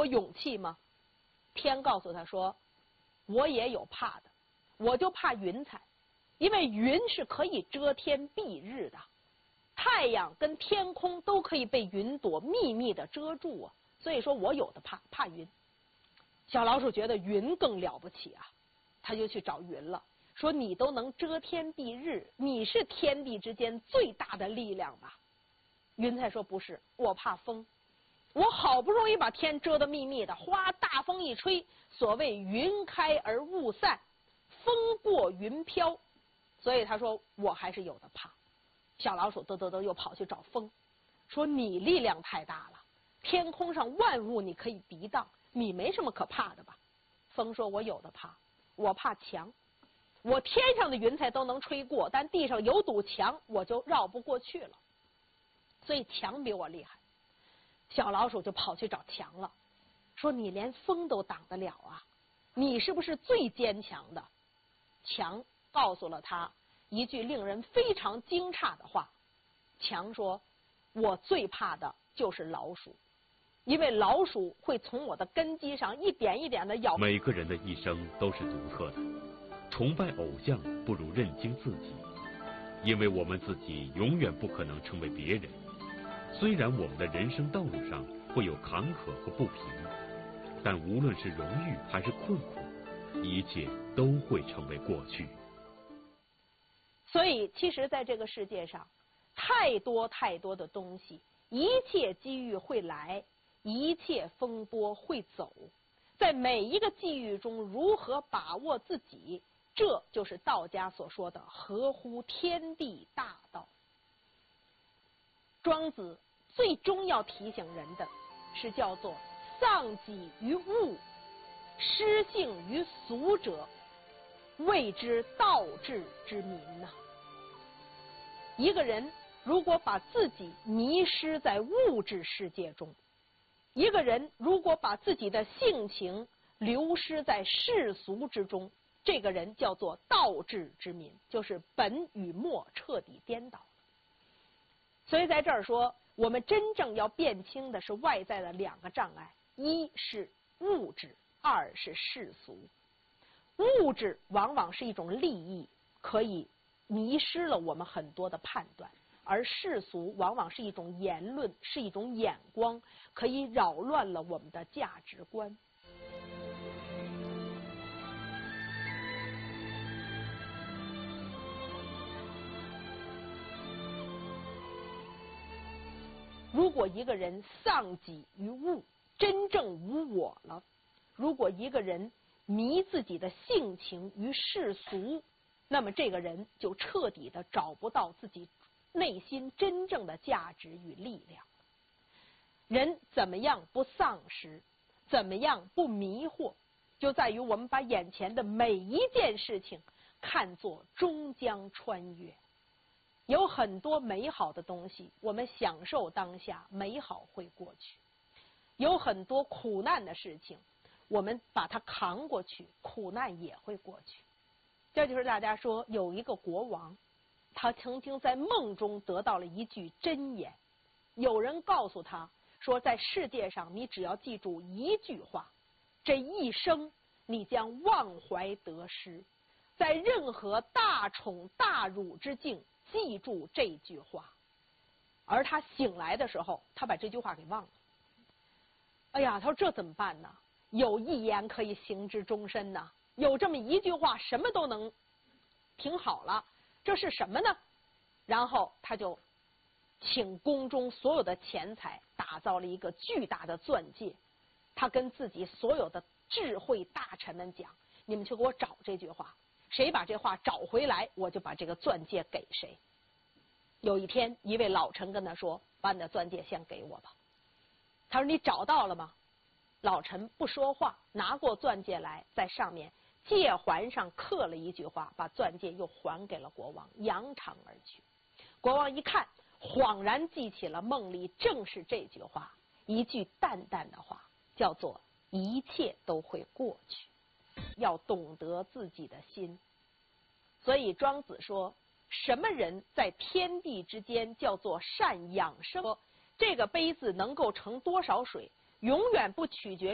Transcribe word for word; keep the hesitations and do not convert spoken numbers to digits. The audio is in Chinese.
我勇气吗？天告诉他说，我也有怕的，我就怕云彩，因为云是可以遮天蔽日的，太阳跟天空都可以被云朵秘密的遮住啊，所以说我有的怕，怕云。小老鼠觉得云更了不起啊，他就去找云了，说你都能遮天蔽日，你是天地之间最大的力量吧？云彩说不是，我怕风，我好不容易把天遮得密密的，哗，大风一吹，所谓云开而雾散，风过云飘，所以他说我还是有的怕。小老鼠嘚嘚嘚又跑去找风，说你力量太大了，天空上万物你可以抵挡，你没什么可怕的吧？风说我有的怕，我怕墙，我天上的云彩都能吹过，但地上有堵墙我就绕不过去了，所以墙比我厉害。小老鼠就跑去找墙了，说你连风都挡得了啊，你是不是最坚强的？墙告诉了他一句令人非常惊诧的话，墙说我最怕的就是老鼠，因为老鼠会从我的根基上一点一点的咬。 每个人的一生都是独特的，崇拜偶像不如认清自己，因为我们自己永远不可能成为别人。虽然我们的人生道路上会有坎坷和不平，但无论是荣誉还是困苦，一切都会成为过去。 所以其实在这个世界上，太多太多的东西，一切机遇会来，一切风波会走，在每一个际遇中如何把握自己，这就是道家所说的合乎天地大道。庄子最终要提醒人的是叫做丧己于物，失性于俗者，谓之道治之民呐、啊。一个人如果把自己迷失在物质世界中，一个人如果把自己的性情流失在世俗之中，这个人叫做道治之民，就是本与末彻底颠倒。所以在这儿说，我们真正要辨清的是外在的两个障碍，一是物质，二是世俗。物质往往是一种利益，可以迷失了我们很多的判断，而世俗往往是一种言论，是一种眼光，可以扰乱了我们的价值观。如果一个人丧己于物，真正无我了，如果一个人迷自己的性情于世俗，那么这个人就彻底的找不到自己内心真正的价值与力量。人怎么样不丧失，怎么样不迷惑，就在于我们把眼前的每一件事情看作终将穿越。有很多美好的东西，我们享受当下，美好会过去；有很多苦难的事情，我们把它扛过去，苦难也会过去。这就是大家说，有一个国王，他曾经在梦中得到了一句箴言，有人告诉他说，在世界上你只要记住一句话，这一生你将忘怀得失，在任何大宠大辱之境记住这句话。而他醒来的时候，他把这句话给忘了。哎呀，他说这怎么办呢？有一言可以行之终身呢，有这么一句话，什么都能挺好了，这是什么呢？然后他就请宫中所有的钱财打造了一个巨大的钻戒，他跟自己所有的智慧大臣们讲，你们去给我找这句话，谁把这话找回来，我就把这个钻戒给谁。有一天，一位老臣跟他说，把你的钻戒先给我吧。他说你找到了吗？老臣不说话，拿过钻戒来，在上面戒环上刻了一句话，把钻戒又还给了国王，扬长而去。国王一看，恍然记起了梦里正是这句话，一句淡淡的话，叫做一切都会过去。要懂得自己的心。所以庄子说，什么人在天地之间叫做善养生？这个杯子能够盛多少水，永远不取决